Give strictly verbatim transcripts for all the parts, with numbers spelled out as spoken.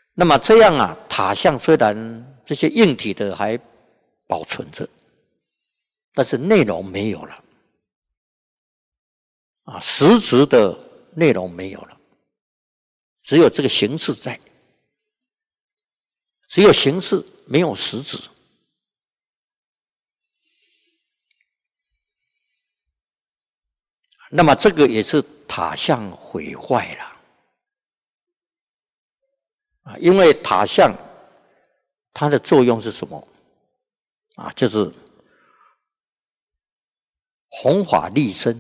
那么这样啊，塔像虽然这些硬体的还保存着，但是内容没有了啊，实质的内容没有了，只有这个形式在，只有形式没有实质。那么这个也是塔像毁坏了啊，因为塔像它的作用是什么啊？就是弘法利生、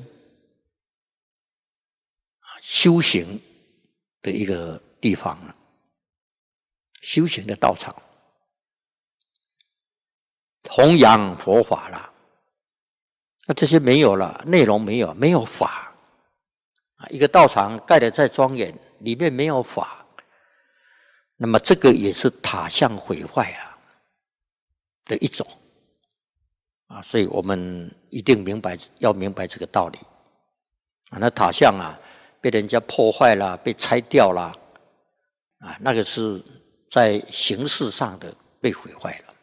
修行的一个地方了，修行的道场，弘扬佛法了。那这些没有了，内容没有，没有法啊！一个道场盖得再庄严，里面没有法，那么这个也是塔像毁坏啊的一种啊，所以我们一定明白，要明白这个道理啊。那塔像啊，被人家破坏了，被拆掉了啊，那个是在形式上的被毁坏了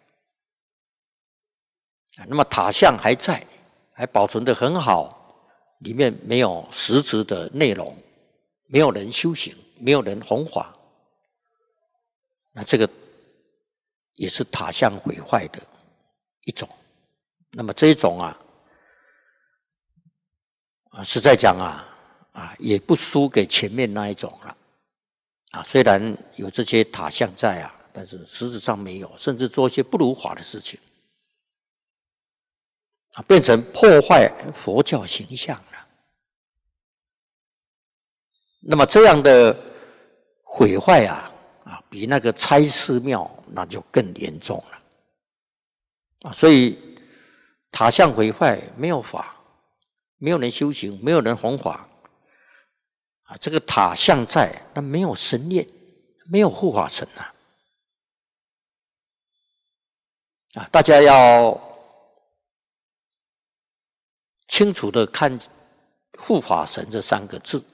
啊。那么塔像还在。还保存得很好，里面没有实质的内容，没有人修行，没有人弘法，那这个也是塔像毁坏的一种。那么这一种啊，啊，实在讲啊，啊，也不输给前面那一种了，啊，虽然有这些塔像在啊，但是实质上没有，甚至做一些不如法的事情。啊，变成破坏佛教形象了。那么这样的毁坏啊，啊，比那个拆寺庙那就更严重了。啊，所以塔像毁坏没有法，没有人修行，没有人弘法。啊，这个塔像在，但没有神念，没有护法神啊。啊，大家要清楚的看护法神这三个字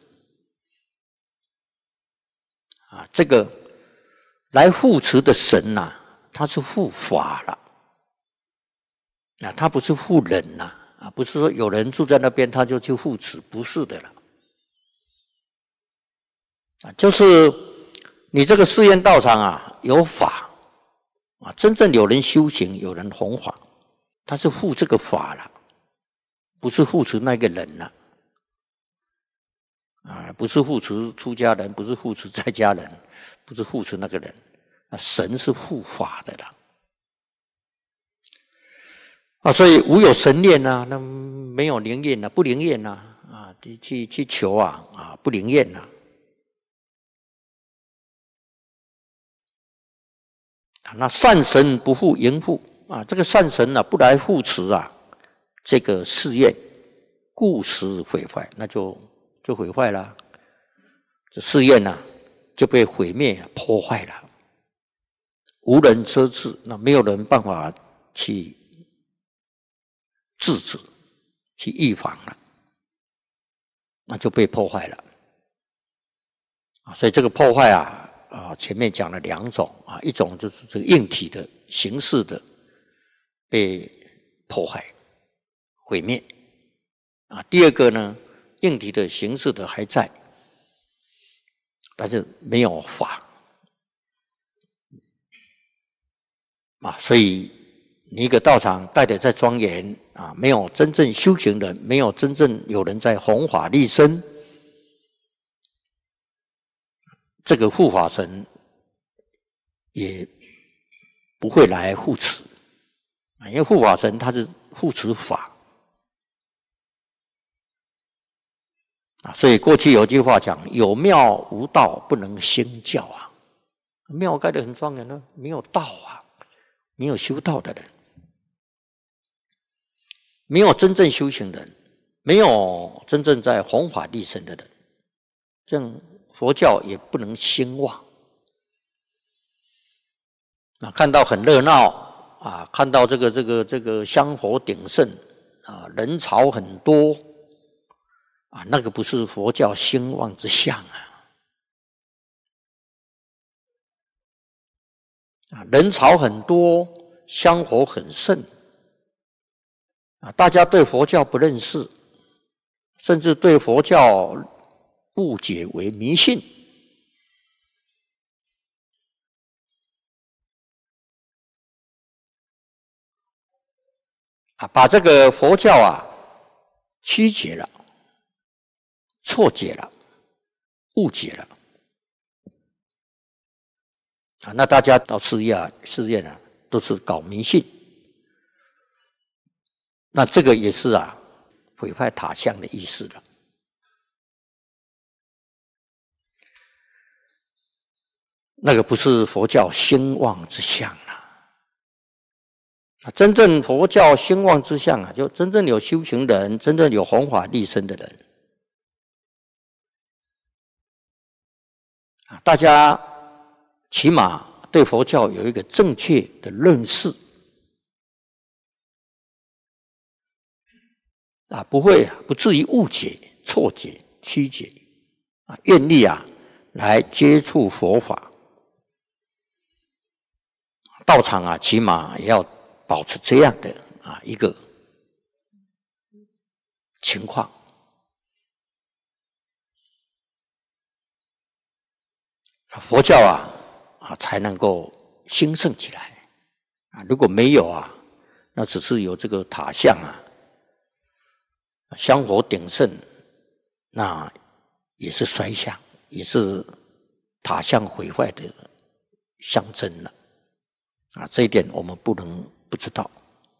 啊，这个来护持的神呐、啊，他是护法了啊，他不是护人呐 啊, 啊，不是说有人住在那边他就去护持，不是的了啊，就是你这个寺院道场啊有法啊，真正有人修行，有人弘法，他是护这个法了。不是护持那个人了，啊，不是护持出家人，不是护持在家人，不是护持那个人，啊，神是护法的啦，啊，所以无有神念呐、啊，那没有灵验呐、啊，不灵验呐、啊，啊，去去求啊，啊，不灵验呐、啊，那善神不护迎护啊，这个善神啊不来护持啊。这个寺院故时毁坏，那就就毁坏了，这寺院呢、啊、就被毁灭破坏了，无人遮止，那没有人办法去制止、去预防了，那就被破坏了啊！所以这个破坏啊啊，前面讲了两种啊，一种就是这个硬体的形式的被破坏。毁灭啊！第二个呢，硬体的形式的还在，但是没有法啊，所以你一个道场盖得再庄严啊，没有真正修行人，没有真正有人在弘法利生，这个护法神也不会来护持啊，因为护法神他是护持法。啊，所以过去有句话讲：“有庙无道，不能兴教啊。”庙盖得很庄严呢，没有道啊，没有修道的人，没有真正修行的人，没有真正在弘法利生的人，这样佛教也不能兴旺。啊，看到很热闹啊，看到这个这个这个香火鼎盛啊，人潮很多。啊，那个不是佛教兴旺之相啊！ 啊，人潮很多，香火很盛啊，大家对佛教不认识，甚至对佛教误解为迷信啊，把这个佛教啊曲解了、错解了、误解了。啊，那大家到寺院寺院啊，都是搞迷信，那这个也是啊，毁坏塔像的意思了。那个不是佛教兴旺之象啊！啊，真正佛教兴旺之象啊，就真正有修行人，真正有弘法利生的人啊，大家起码对佛教有一个正确的认识啊，不会啊，不至于误解、错解、曲解啊，愿力啊来接触佛法，道场啊，起码也要保持这样的啊一个情况。佛教啊啊才能够兴盛起来啊！如果没有啊，那只是有这个塔像啊，香火鼎盛，那也是衰相，也是塔像毁坏的象征了啊！这一点我们不能不知道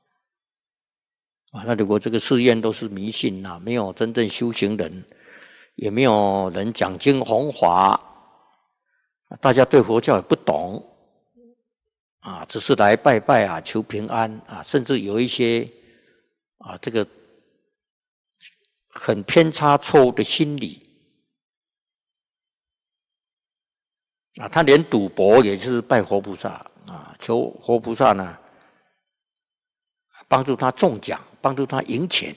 啊。那如果这个寺院都是迷信啊，没有真正修行人，也没有人讲经弘法。大家对佛教也不懂啊，只是来拜拜啊，求平安啊，甚至有一些啊，这个很偏差错误的心理啊，他连赌博也是拜活菩萨啊，求活菩萨呢帮助他中奖，帮助他赢钱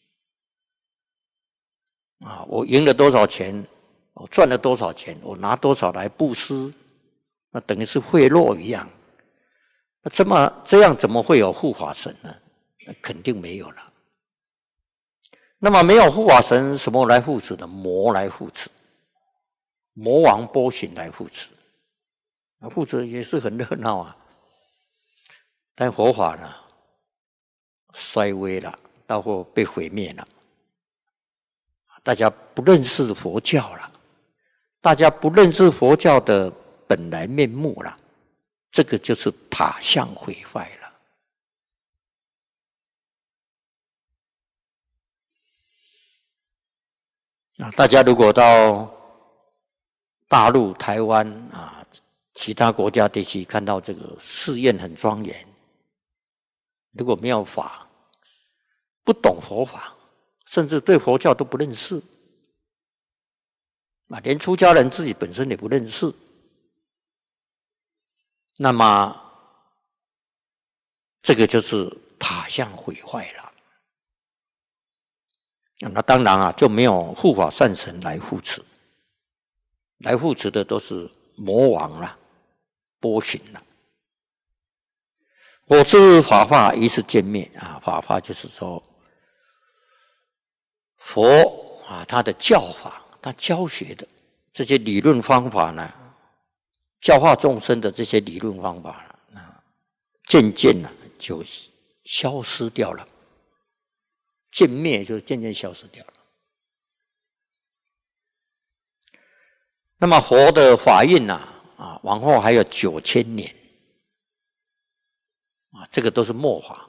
啊，我赢了多少钱？我赚了多少钱，我拿多少来布施，那等于是贿赂一样。那这么这样怎么会有护法神呢？那肯定没有了。那么没有护法神，什么来护持呢？魔来护持，魔王波旬来护持。那护持也是很热闹啊。但佛法呢，衰微了，到后被毁灭了，大家不认识佛教了。大家不认识佛教的本来面目了，这个就是塔像毁坏了。啊，大家如果到大陆、台湾啊，其他国家地区看到这个寺院很庄严，如果没有法，不懂佛法，甚至对佛教都不认识。啊，连出家人自己本身也不认识，那么这个就是塔像毁坏了。那当然啊，就没有护法善神来护持，来护持的都是魔王啦、波旬啦。我知法化一世见灭啊，法化就是说佛啊，他的教法。他教学的这些理论方法呢，教化众生的这些理论方法呢，渐渐呢就消失掉了，渐灭就渐渐消失掉了。那么佛的法运呢，啊，往后还有九千年，啊，这个都是末法，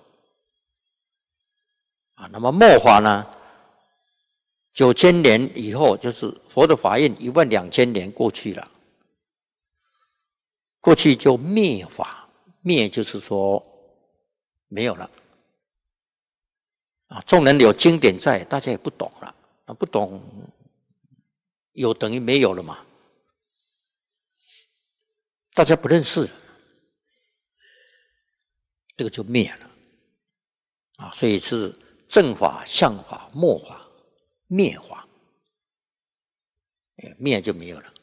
啊，那么末法呢？九千年以后，就是佛的法运一万两千年过去了，过去就灭法，灭就是说没有了啊。众人有经典在，大家也不懂了啊，不懂有等于没有了嘛，大家不认识了，这个就灭了啊。所以是正法、相法、末法。灭法，灭就没有了。